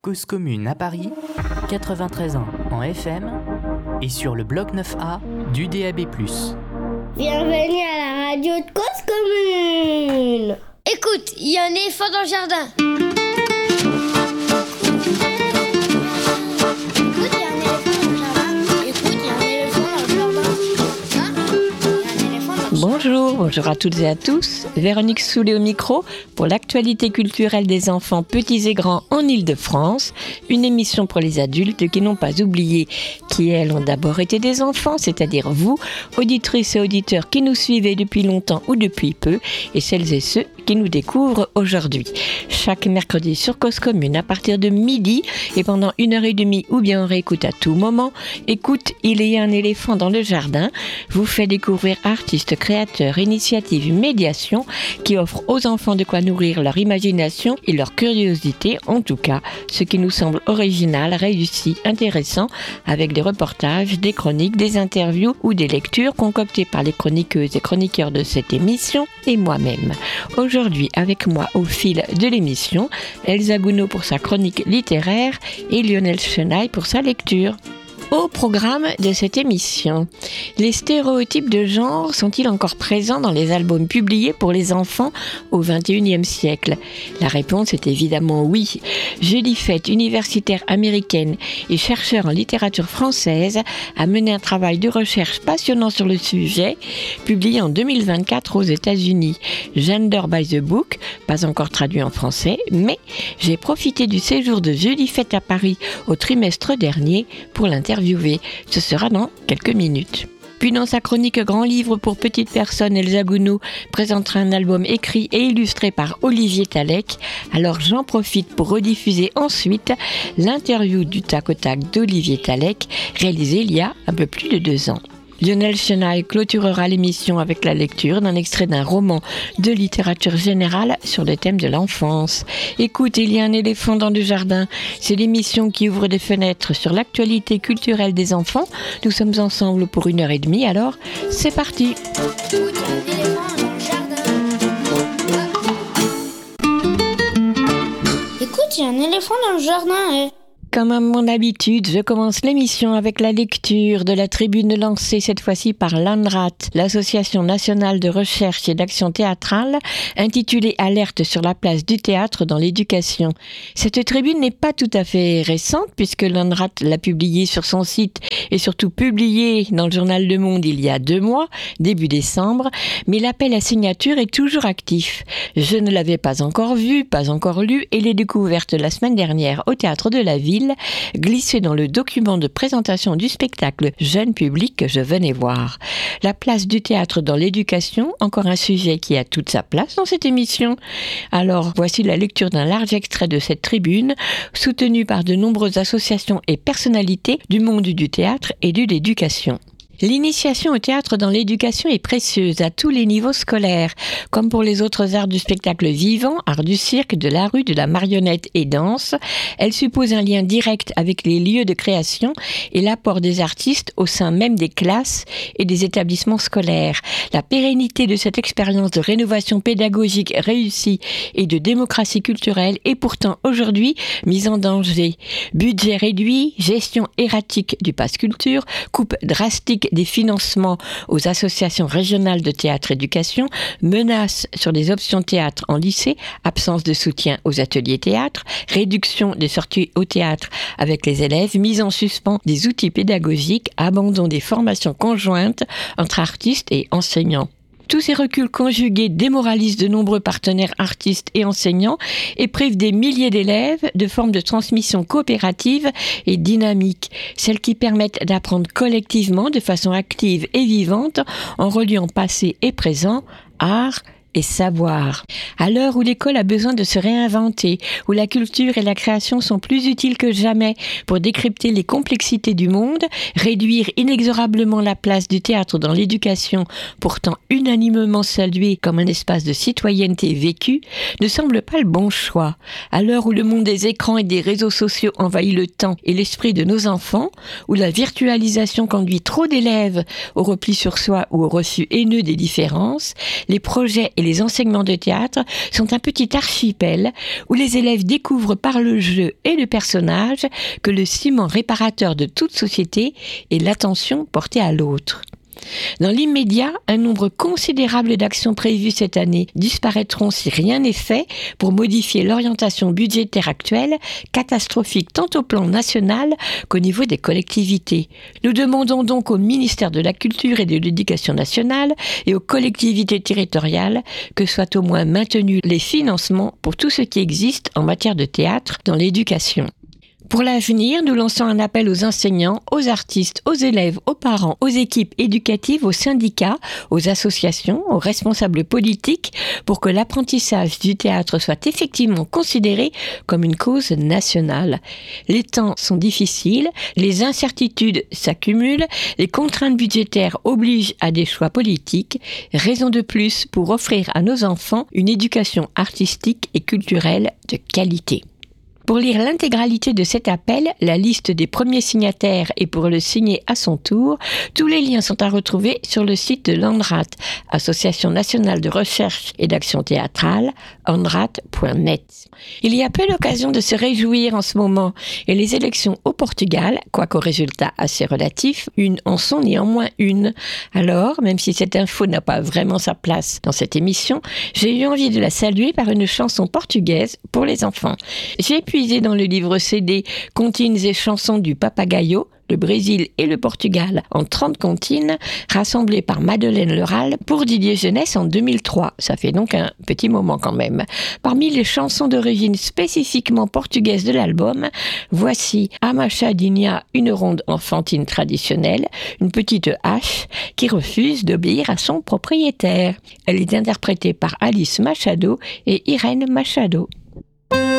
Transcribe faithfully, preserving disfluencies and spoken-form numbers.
Cause commune à Paris, quatre-vingt-treize ans en F M et sur le bloc neuf A du D A B plus. Bienvenue à la radio de Cause commune. Écoute, il y a un éléphant dans le jardin. Bonjour, bonjour à toutes et à tous. Véronique Soulet au micro pour l'actualité culturelle des enfants petits et grands en Île-de-France. Une émission pour les adultes qui n'ont pas oublié qui, elles, ont d'abord été des enfants, c'est-à-dire vous, auditrices et auditeurs qui nous suivez depuis longtemps ou depuis peu, et celles et ceux qui nous découvrent aujourd'hui. Chaque mercredi sur Cause Commune à partir de midi et pendant une heure et demie ou bien on réécoute à tout moment. Écoute, il y a un éléphant dans le jardin vous fait découvrir artistes, créateurs, initiatives, médiations qui offrent aux enfants de quoi nourrir leur imagination et leur curiosité, en tout cas ce qui nous semble original, réussi, intéressant, avec des reportages, des chroniques, des interviews ou des lectures concoctées par les chroniqueuses et chroniqueurs de cette émission et moi-même. Aujourd'hui, avec moi au fil de l'émission, Elsa Gounod pour sa chronique littéraire et Lionel Chenaille pour sa lecture. Au programme de cette émission, les stéréotypes de genre sont-ils encore présents dans les albums publiés pour les enfants au vingt et unième siècle ? La réponse est évidemment oui. Julie Fett, universitaire américaine et chercheure en littérature française, a mené un travail de recherche passionnant sur le sujet, publié en deux mille vingt-quatre aux États-Unis. Gender by the Book, pas encore traduit en français, mais j'ai profité du séjour de Julie Fett à Paris au trimestre dernier pour l'interviewer. Ce sera dans quelques minutes. Puis dans sa chronique Grand Livre pour petites personnes, Elsa Gounod présentera un album écrit et illustré par Olivier Talek. Alors j'en profite pour rediffuser ensuite l'interview du tac au tac d'Olivier Talek, réalisée il y a un peu plus de deux ans. Lionel Chenaille clôturera l'émission avec la lecture d'un extrait d'un roman de littérature générale sur le thème de l'enfance. Écoute, il y a un éléphant dans le jardin. C'est l'émission qui ouvre des fenêtres sur l'actualité culturelle des enfants. Nous sommes ensemble pour une heure et demie, alors c'est parti. Écoute, il y a un éléphant dans le jardin. Eh. Comme à mon habitude, je commence l'émission avec la lecture de la tribune lancée cette fois-ci par l'ANRAT, l'Association nationale de recherche et d'action théâtrale, intitulée « Alerte sur la place du théâtre dans l'éducation ». Cette tribune n'est pas tout à fait récente puisque l'ANRAT l'a publiée sur son site et surtout publiée dans le journal Le Monde il y a deux mois, début décembre, mais l'appel à signature est toujours actif. Je ne l'avais pas encore vu, pas encore lu et l'ai découverte la semaine dernière au Théâtre de la Ville, glissé dans le document de présentation du spectacle jeune public que je venais voir. La place du théâtre dans l'éducation, encore un sujet qui a toute sa place dans cette émission. Alors, voici la lecture d'un large extrait de cette tribune, soutenue par de nombreuses associations et personnalités du monde du théâtre et de l'éducation. L'initiation au théâtre dans l'éducation est précieuse à tous les niveaux scolaires, comme pour les autres arts du spectacle vivant, art du cirque, de la rue, de la marionnette et danse. Elle suppose un lien direct avec les lieux de création et l'apport des artistes au sein même des classes et des établissements scolaires. La pérennité de cette expérience de rénovation pédagogique réussie et de démocratie culturelle est pourtant aujourd'hui mise en danger. Budget réduit, gestion erratique du pass culture, coupe drastique des financements aux associations régionales de théâtre-éducation, menaces sur les options théâtre en lycée, absence de soutien aux ateliers théâtre, réduction des sorties au théâtre avec les élèves, mise en suspens des outils pédagogiques, abandon des formations conjointes entre artistes et enseignants. Tous ces reculs conjugués démoralisent de nombreux partenaires artistes et enseignants et privent des milliers d'élèves de formes de transmission coopérative et dynamique, celles qui permettent d'apprendre collectivement de façon active et vivante en reliant passé et présent, art et savoir. À l'heure où l'école a besoin de se réinventer, où la culture et la création sont plus utiles que jamais pour décrypter les complexités du monde, réduire inexorablement la place du théâtre dans l'éducation, pourtant unanimement saluée comme un espace de citoyenneté vécue, ne semble pas le bon choix. À l'heure où le monde des écrans et des réseaux sociaux envahit le temps et l'esprit de nos enfants, où la virtualisation conduit trop d'élèves au repli sur soi ou au refus haineux des différences, les projets et les enseignements de théâtre sont un petit archipel où les élèves découvrent par le jeu et le personnage que le ciment réparateur de toute société est l'attention portée à l'autre. Dans l'immédiat, un nombre considérable d'actions prévues cette année disparaîtront si rien n'est fait pour modifier l'orientation budgétaire actuelle, catastrophique tant au plan national qu'au niveau des collectivités. Nous demandons donc au ministère de la Culture et de l'Éducation nationale et aux collectivités territoriales que soient au moins maintenus les financements pour tout ce qui existe en matière de théâtre dans l'éducation. Pour l'avenir, nous lançons un appel aux enseignants, aux artistes, aux élèves, aux parents, aux équipes éducatives, aux syndicats, aux associations, aux responsables politiques pour que l'apprentissage du théâtre soit effectivement considéré comme une cause nationale. Les temps sont difficiles, les incertitudes s'accumulent, les contraintes budgétaires obligent à des choix politiques, raison de plus pour offrir à nos enfants une éducation artistique et culturelle de qualité. Pour lire l'intégralité de cet appel, la liste des premiers signataires et pour le signer à son tour, tous les liens sont à retrouver sur le site de l'ANDRAT, Association nationale de recherche et d'action théâtrale, andrat point net. Il y a peu d'occasions de se réjouir en ce moment et les élections au Portugal, quoiqu'au résultat assez relatif, une en sont néanmoins une. Alors, même si cette info n'a pas vraiment sa place dans cette émission, j'ai eu envie de la saluer par une chanson portugaise pour les enfants. J'ai puisé dans le livre C D « Comptines et chansons du Papagaio », le Brésil et le Portugal en trente comptines, rassemblées par Madeleine Leral pour Didier Jeunesse en deux mille trois. Ça fait donc un petit moment quand même. Parmi les chansons d'origine spécifiquement portugaise de l'album, voici A Machadinha, une ronde enfantine traditionnelle, une petite hache qui refuse d'obéir à son propriétaire. Elle est interprétée par Alice Machado et Irène Machado.